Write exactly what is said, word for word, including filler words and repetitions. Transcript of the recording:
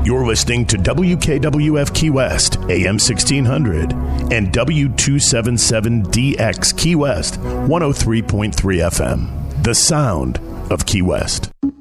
You're listening to W K W F Key West, A M sixteen hundred, and W two seventy-seven D X Key West, one oh three point three F M. The sound of Key West.